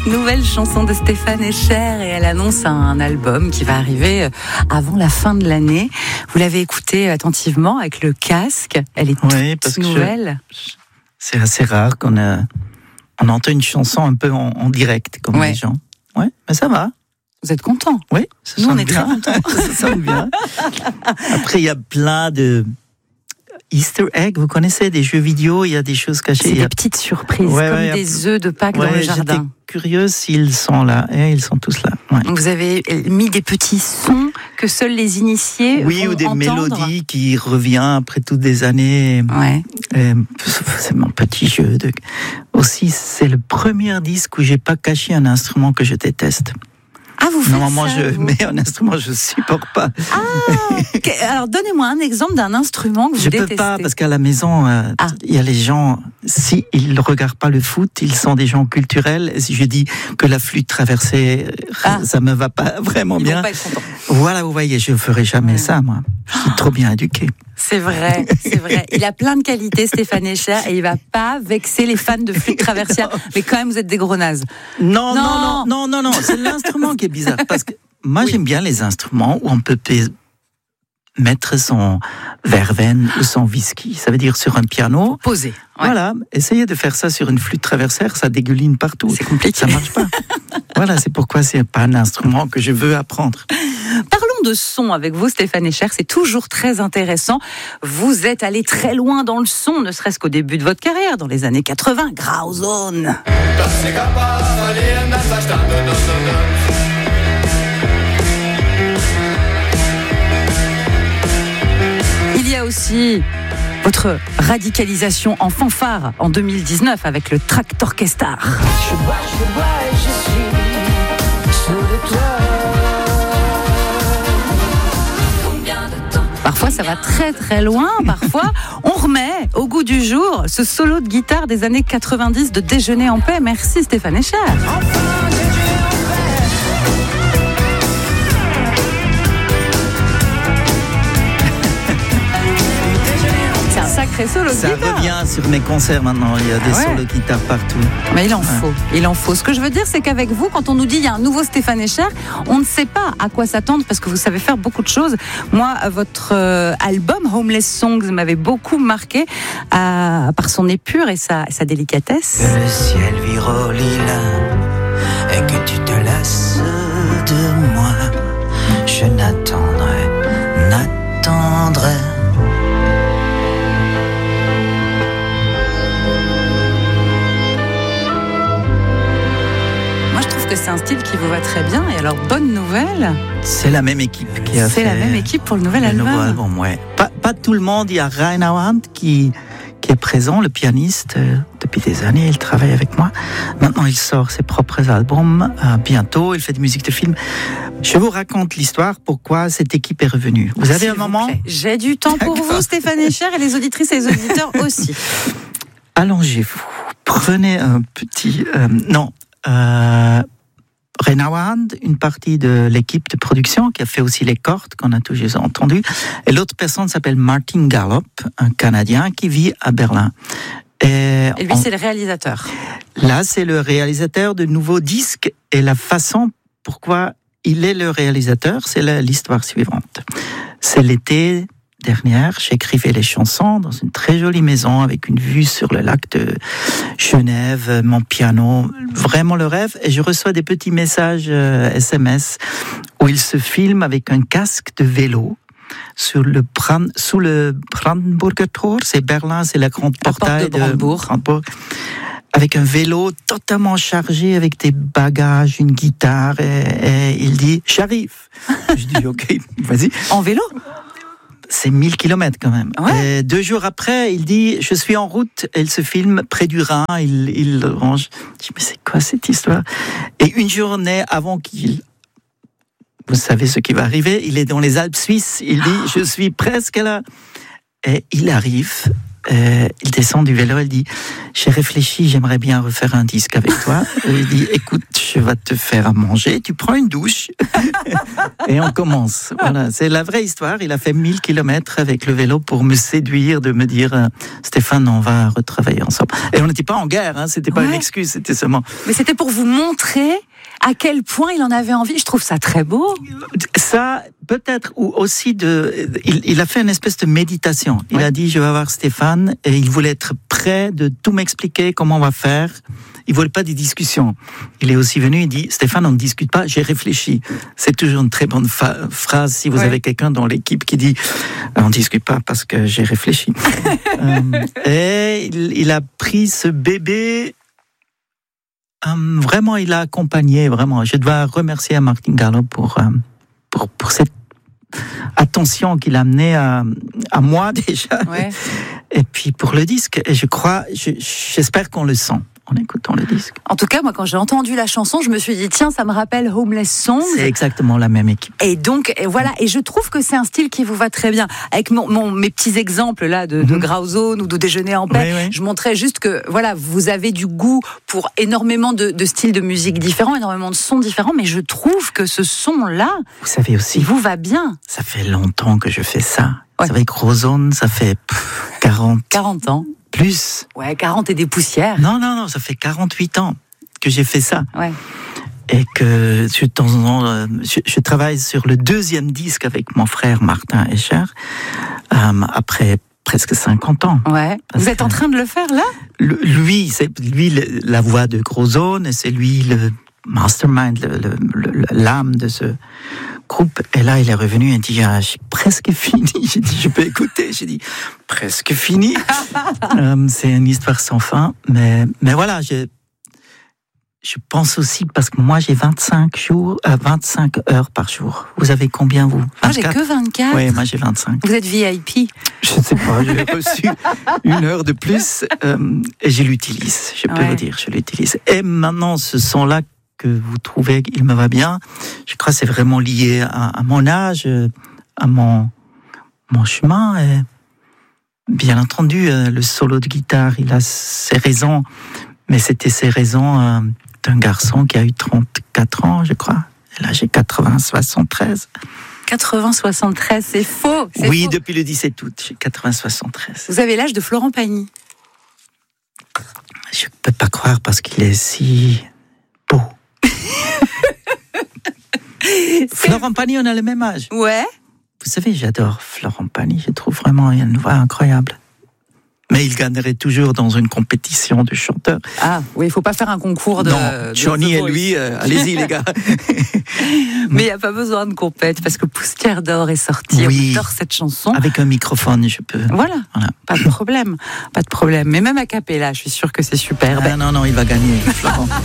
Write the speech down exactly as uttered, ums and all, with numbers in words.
Nouvelle chanson de Stéphane Escher et elle annonce un album qui va arriver avant la fin de l'année. Vous l'avez écoutée attentivement avec le casque. Elle est toute oui, parce nouvelle. Que je, c'est assez rare qu'on a, on entend une chanson un peu en, en direct comme ouais. les gens. Ouais, mais ça va. Vous êtes content? Oui, ça nous on est bien. très contents. Ça sonne bien. Après il y a plein de Easter eggs, vous connaissez des jeux vidéo, il y a des choses cachées. C'est il y des a... petites surprises, ouais, comme ouais, des œufs de Pâques ouais, dans le jardin. J'étais curieuse s'ils sont là, et ils sont tous là. Ouais. Donc vous avez mis des petits sons que seuls les initiés oui, vont ou des entendre. mélodies qui reviennent après toutes des années. Ouais. Et c'est mon petit jeu. De... Aussi, c'est le premier disque où j'ai pas caché un instrument que je déteste. Ah, vous faites Normalement, ça, je vous mets un instrument, je supporte pas. Ah, okay. Alors donnez-moi un exemple d'un instrument que vous je détestez. Je peux pas, parce qu'à la maison, il euh, ah. y a les gens, si ils ne regardent pas le foot, ils sont des gens culturels. Et si je dis que la flûte traversée, ah. ça me va pas vraiment ils bien. Vont pas être contents. Voilà, vous voyez, je ferai jamais ouais. ça, moi. Je suis trop bien éduqué. C'est vrai, c'est vrai. Il a plein de qualités, Stéphane Escher, et il va pas vexer les fans de flûte traversière. Mais quand même, vous êtes des gros nazes. Non, non, non, non, non, non. C'est l'instrument qui est bizarre. Parce que moi, oui. j'aime bien les instruments où on peut mettre son verveine ou son whisky. Ça veut dire sur un piano. Poser. Ouais. Voilà. Essayez de faire ça sur une flûte traversière, ça dégouline partout. C'est compliqué. Ça marche pas. Voilà, c'est pourquoi c'est pas un instrument que je veux apprendre. Parlons de son avec vous, Stéphane Escher, c'est toujours très intéressant. Vous êtes allé très loin dans le son, ne serait-ce qu'au début de votre carrière, dans les années quatre-vingts, Grauzone. Il y a aussi votre radicalisation en fanfare en deux mille dix-neuf avec le Traktorkestar. Je bois, je bois et je suis sous le toit. Parfois ça va très très loin, parfois on remet au goût du jour ce solo de guitare des années quatre-vingt-dix de Déjeuner en paix. Merci Stéphane Escher. C'est un sacré solo de ça guitare. Ça revient sur mes concerts maintenant, il y a des ah ouais. solos de guitare partout. Mais il en faut, ouais. il en faut. Ce que je veux dire, c'est qu'avec vous, quand on nous dit il y a un nouveau Stéphane Escher, on ne sait pas à quoi s'attendre parce que vous savez faire beaucoup de choses. Moi, votre euh, album Homeless Songs m'avait beaucoup marqué euh, par son épure et sa, sa délicatesse. Que le ciel vire au lilas et que tu te lasses de moi, je n'attendrai, n'attendrai. que c'est un style qui vous va très bien. Et alors, bonne nouvelle. C'est la même équipe qui a c'est fait... C'est la même équipe pour le nouvel le album. Nouveau album, ouais. Pas, pas tout le monde. Il y a Rainer Wand qui, qui est présent, le pianiste. Euh, depuis des années, il travaille avec moi. Maintenant, il sort ses propres albums. Euh, bientôt, il fait de musique de film. Je vous raconte l'histoire, pourquoi cette équipe est revenue. Vous avez S'il un vous moment plaît. J'ai du temps pour D'accord. vous, Stéphane Escher, et les auditrices et les auditeurs aussi. Allongez-vous. Prenez un petit... Euh, non. Euh, Rainer Wand, une partie de l'équipe de production qui a fait aussi les cordes qu'on a toujours entendues. Et l'autre personne s'appelle Martin Gallop, un Canadien qui vit à Berlin. Et, et lui, on... c'est le réalisateur. Là, c'est le réalisateur de nouveaux disques. Et la façon pourquoi il est le réalisateur, c'est l'histoire suivante. C'est l'été dernière, j'écrivais les chansons dans une très jolie maison avec une vue sur le lac de Genève, mon piano, vraiment le rêve. Et je reçois des petits messages euh, S M S où il se filme avec un casque de vélo sur le Brand, sous le Brandenburger Tor. C'est Berlin, c'est la grande portail de Brandebourg. de Brandebourg. Avec un vélo totalement chargé, avec des bagages, une guitare. Et, et il dit, j'arrive. Je dis, ok, vas-y. En vélo? C'est mille kilomètres quand même. Ouais. Et deux jours après, il dit, je suis en route. Et il se filme près du Rhin. Il, il range. Je dis, mais c'est quoi cette histoire? Et une journée avant qu'il... Vous savez ce qui va arriver. Il est dans les Alpes suisses. Il dit, je suis presque là. Et il arrive Euh, il descend du vélo, il dit « J'ai réfléchi, j'aimerais bien refaire un disque avec toi. » Il dit « Écoute, je vais te faire à manger, tu prends une douche. » Et on commence. Voilà, c'est la vraie histoire. Il a fait mille kilomètres avec le vélo pour me séduire, de me dire « Stéphane, on va retravailler ensemble. » Et on n'était pas en guerre, hein, c'était pas Ouais. une excuse, c'était seulement... Mais c'était pour vous montrer à quel point il en avait envie. Je trouve ça très beau. Ça, peut-être, ou aussi de... Il, il a fait une espèce de méditation. Il Ouais. a dit, je vais voir Stéphane, et il voulait être prêt de tout m'expliquer comment on va faire. Il voulait pas des discussions. Il est aussi venu, il dit, Stéphane, on ne discute pas, j'ai réfléchi. C'est toujours une très bonne fa- phrase si vous Ouais. avez quelqu'un dans l'équipe qui dit, on ne discute pas parce que j'ai réfléchi. euh, et il, il a pris ce bébé... Um, vraiment, il a accompagné, vraiment. Je dois remercier Martin Gallo pour, um, pour, pour cette attention qu'il a amenée à, à moi déjà. Ouais. Et puis pour le disque, et je crois, je, j'espère qu'on le sent en écoutant le disque. En tout cas, moi, quand j'ai entendu la chanson, je me suis dit, tiens, ça me rappelle Homeless Songs. C'est exactement la même équipe. Et donc, et voilà, et je trouve que c'est un style qui vous va très bien. Avec mon, mon, mes petits exemples là de, de Mhm. Grauzone ou de Déjeuner en paix, Oui, oui. je montrais juste que voilà, vous avez du goût pour énormément de, de styles de musique différents, énormément de sons différents, mais je trouve que ce son-là, Vous savez aussi, il vous va bien. ça fait longtemps que je fais ça. Ouais. Avec Grauzone, ça fait pff, quarante quarante ans. plus. Ouais, quarante et des poussières. Non, non, non, ça fait quarante-huit ans que j'ai fait ça. Ouais. Et que de temps en temps, euh, je, je travaille sur le deuxième disque avec mon frère Martin Escher, euh, après presque cinquante ans. Ouais. Parce Vous êtes en que- train de le faire là? Le- lui, c'est lui le- la voix de Grauzone, et c'est lui le mastermind, le- le- le- l'âme de ce groupe. Et là, il est revenu et dit, ah, j'ai presque fini. J'ai dit, je peux écouter. J'ai dit, presque fini. euh, c'est une histoire sans fin. Mais, mais voilà, je, je pense aussi, parce que moi, j'ai vingt-cinq jours, euh, vingt-cinq heures par jour. Vous avez combien, vous? Moi, j'ai que vingt-quatre. Oui, moi, j'ai vingt-cinq. Vous êtes V I P. Je ne sais pas, j'ai reçu une heure de plus euh, et je l'utilise, je peux Ouais. vous dire, je l'utilise. Et maintenant, ce son-là que vous trouvez qu'il me va bien, je crois que c'est vraiment lié à, à mon âge, à mon, mon chemin. Et bien entendu, euh, le solo de guitare, il a ses raisons, mais c'était ses raisons euh, d'un garçon qui a eu trente-quatre ans, je crois. Et là, j'ai quatre-vingts soixante-treize. quatre-vingts soixante-treize, c'est faux. c'est Oui, faux. depuis le dix-sept août, j'ai quatre-vingts soixante-treize. Vous avez l'âge de Florent Pagny. Je peux pas croire parce qu'il est si beau. Florent Pagny, on a le même âge. Ouais. Vous savez, j'adore Florent Pagny. Je trouve vraiment une voix incroyable. Mais il gagnerait toujours dans une compétition de chanteurs. Ah, oui, il faut pas faire un concours de. non, de Johnny The et Voice. lui, euh, allez-y les gars. Mais il n'y a pas besoin de compète parce que Poussière d'or est sorti. Oui. On adore cette chanson. Avec un microphone, je peux. Voilà. Voilà. Pas de problème. Pas de problème. Mais même à cappella, je suis sûre que c'est superbe. Ah, non, non, il va gagner, Florent.